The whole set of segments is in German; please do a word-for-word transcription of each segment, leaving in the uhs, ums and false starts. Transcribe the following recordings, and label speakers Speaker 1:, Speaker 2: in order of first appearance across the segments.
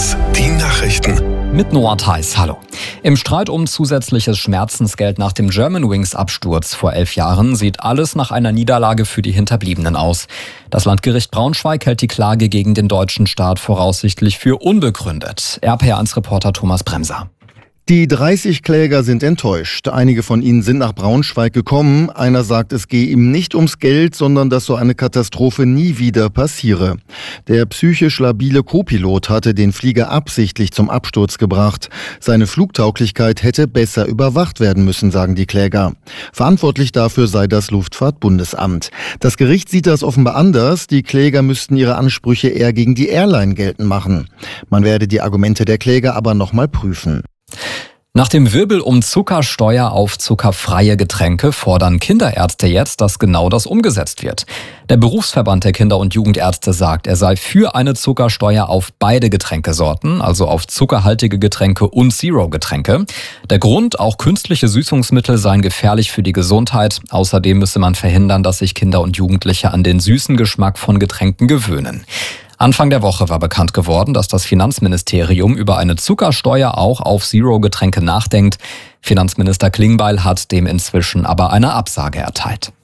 Speaker 1: eins, die Nachrichten.
Speaker 2: Mit Noah Theis, hallo. Im Streit um zusätzliches Schmerzensgeld nach dem Germanwings-Absturz vor elf Jahren sieht alles nach einer Niederlage für die Hinterbliebenen aus. Das Landgericht Braunschweig hält die Klage gegen den deutschen Staat voraussichtlich für unbegründet. R P R eins-Reporter Thomas Bremser.
Speaker 3: Die dreißig Kläger sind enttäuscht. Einige von ihnen sind nach Braunschweig gekommen. Einer sagt, es gehe ihm nicht ums Geld, sondern dass so eine Katastrophe nie wieder passiere. Der psychisch labile Co-Pilot hatte den Flieger absichtlich zum Absturz gebracht. Seine Flugtauglichkeit hätte besser überwacht werden müssen, sagen die Kläger. Verantwortlich dafür sei das Luftfahrtbundesamt. Das Gericht sieht das offenbar anders. Die Kläger müssten ihre Ansprüche eher gegen die Airline geltend machen. Man werde die Argumente der Kläger aber noch mal prüfen.
Speaker 2: Nach dem Wirbel um Zuckersteuer auf zuckerfreie Getränke fordern Kinderärzte jetzt, dass genau das umgesetzt wird. Der Berufsverband der Kinder- und Jugendärzte sagt, er sei für eine Zuckersteuer auf beide Getränkesorten, also auf zuckerhaltige Getränke und Zero-Getränke. Der Grund, auch künstliche Süßungsmittel seien gefährlich für die Gesundheit. Außerdem müsse man verhindern, dass sich Kinder und Jugendliche an den süßen Geschmack von Getränken gewöhnen. Anfang der Woche war bekannt geworden, dass das Finanzministerium über eine Zuckersteuer auch auf Zero-Getränke nachdenkt. Finanzminister Klingbeil hat dem inzwischen aber eine Absage erteilt.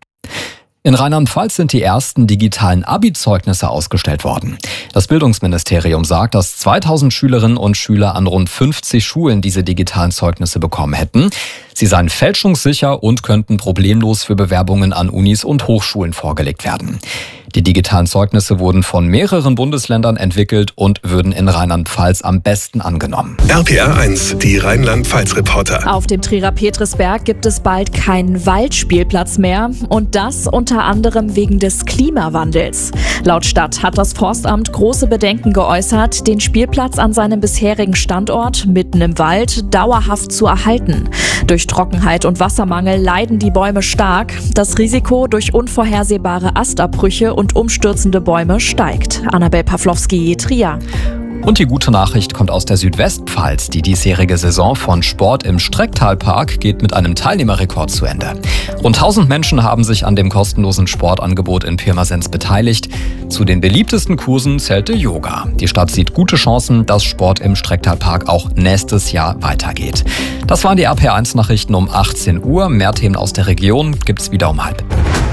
Speaker 2: In Rheinland-Pfalz sind die ersten digitalen Abi-Zeugnisse ausgestellt worden. Das Bildungsministerium sagt, dass zweitausend Schülerinnen und Schüler an rund fünfzig Schulen diese digitalen Zeugnisse bekommen hätten. Sie seien fälschungssicher und könnten problemlos für Bewerbungen an Unis und Hochschulen vorgelegt werden. Die digitalen Zeugnisse wurden von mehreren Bundesländern entwickelt und würden in Rheinland-Pfalz am besten angenommen.
Speaker 1: R P R eins, die Rheinland-Pfalz-Reporter.
Speaker 4: Auf dem Trierer Petrisberg gibt es bald keinen Waldspielplatz mehr und das unter anderem wegen des Klimawandels. Laut Stadt hat das Forstamt große Bedenken geäußert, den Spielplatz an seinem bisherigen Standort mitten im Wald dauerhaft zu erhalten. Durch Trockenheit und Wassermangel leiden die Bäume stark. Das Risiko durch unvorhersehbare Astabbrüche und umstürzende Bäume steigt. Annabel Pawlowski, Trier.
Speaker 2: Und die gute Nachricht kommt aus der Südwestpfalz. Die diesjährige Saison von Sport im Strecktalpark geht mit einem Teilnehmerrekord zu Ende. Rund tausend Menschen haben sich an dem kostenlosen Sportangebot in Pirmasens beteiligt. Zu den beliebtesten Kursen zählte Yoga. Die Stadt sieht gute Chancen, dass Sport im Strecktalpark auch nächstes Jahr weitergeht. Das waren die R P R eins Nachrichten um achtzehn Uhr. Mehr Themen aus der Region gibt's wieder um halb.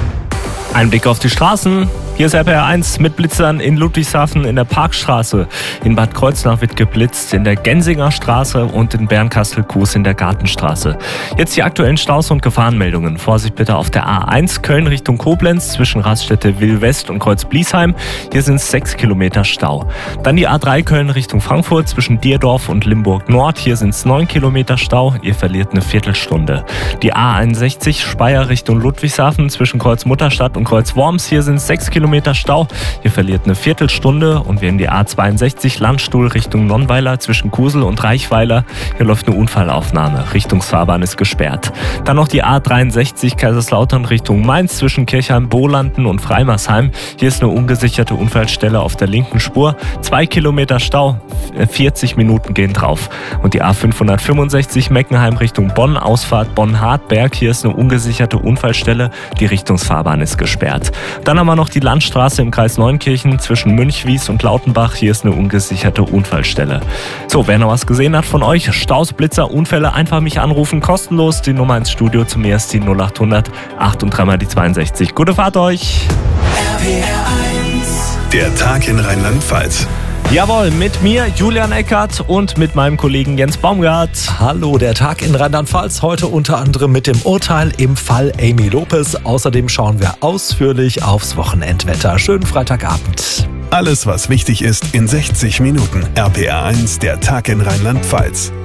Speaker 5: Ein Blick auf die Straßen. Hier ist R P R eins mit Blitzern in Ludwigshafen in der Parkstraße. In Bad Kreuznach wird geblitzt, in der Gensinger Straße und in Bernkastel-Kues in der Gartenstraße. Jetzt die aktuellen Staus und Gefahrenmeldungen. Vorsicht bitte auf der A eins Köln Richtung Koblenz zwischen Raststätte Will-West und Kreuz-Bliesheim. Hier sind es sechs Kilometer Stau. Dann die A drei Köln Richtung Frankfurt zwischen Dierdorf und Limburg Nord. Hier sind es neun Kilometer Stau. Ihr verliert eine Viertelstunde. Die A einundsechzig Speyer Richtung Ludwigshafen zwischen Kreuz-Mutterstadt und Kreuz-Worms. Hier sind es sechs Kilometer Stau. Ihr verliert eine Viertelstunde. Und wir haben die A zweiundsechzig Landstuhl Richtung Nonnweiler zwischen Kusel und Reichweiler. Hier läuft eine Unfallaufnahme. Richtungsfahrbahn ist gesperrt. Dann noch die A dreiundsechzig Kaiserslautern Richtung Mainz zwischen Kirchheim-Bohlanden und Freimersheim. Hier ist eine ungesicherte Unfallstelle auf der linken Spur. Zwei Kilometer Stau. vierzig Minuten gehen drauf. Und die A fünfhundertfünfundsechzig Meckenheim Richtung Bonn, Ausfahrt Bonn-Hartberg. Hier ist eine ungesicherte Unfallstelle. Die Richtungsfahrbahn ist gesperrt. Dann haben wir noch die Landstraße im Kreis Neunkirchen zwischen Münchwies und Lautenbach. Hier ist eine ungesicherte Unfallstelle. So, wer noch was gesehen hat von euch, Staus, Blitzer, Unfälle, einfach mich anrufen, kostenlos. Die Nummer ins Studio zu mir ist die null achthundert acht und drei mal die zweiundsechzig. Gute Fahrt euch!
Speaker 1: R P R eins, der Tag in Rheinland-Pfalz.
Speaker 5: Jawohl, mit mir Julian Eckert und mit meinem Kollegen Jens Baumgart.
Speaker 6: Hallo, der Tag in Rheinland-Pfalz, heute unter anderem mit dem Urteil im Fall Amy Lopez. Außerdem schauen wir ausführlich aufs Wochenendwetter. Schönen Freitagabend.
Speaker 1: Alles, was wichtig ist, in sechzig Minuten. R P R eins, der Tag in Rheinland-Pfalz.